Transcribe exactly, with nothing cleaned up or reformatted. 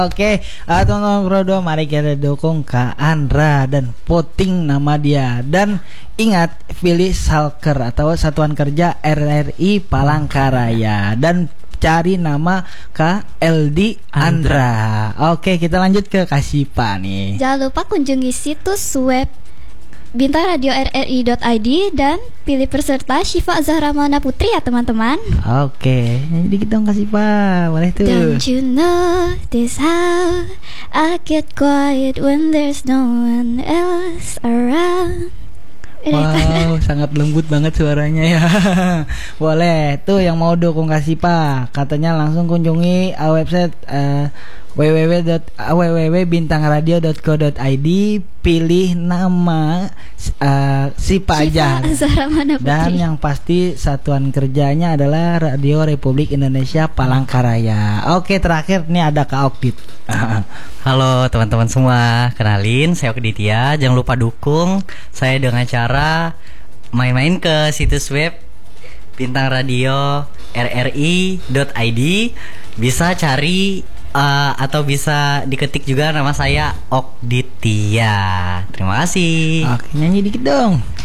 Oke, uh, teman-teman Prodo, mari kita dukung Kak Andra dan voting nama dia. Dan ingat, pilih Salker atau Satuan Kerja R R I Palangkaraya dan cari nama Kak Eldi Andra. Oke, kita lanjut ke Kasipa nih. Jangan lupa kunjungi situs web bintang radio r r i dot i d dan pilih peserta Syifa Zahra Maulana Putri ya teman-teman. Oke, nyanyi dikit dong Kasipa, boleh tuh. Don't you notice how I get quiet when there's no one else around? Wow, sangat lembut banget suaranya ya. Boleh, tuh yang mau dukung Kasipa, katanya langsung kunjungi uh, website uh, w w w dot bintang radio dot co dot i d, pilih nama uh, Sipa aja. Dan yang pasti satuan kerjanya adalah Radio Republik Indonesia Palangkaraya. Oke, terakhir nih ada Kak Okdit. Halo teman-teman semua, kenalin saya Okditya. Jangan lupa dukung saya dengan cara main-main ke situs web bintang radio r r i dot i d. Bisa cari uh, atau bisa diketik juga nama saya Okditya. Terima kasih. Oke, nyanyi dikit dong.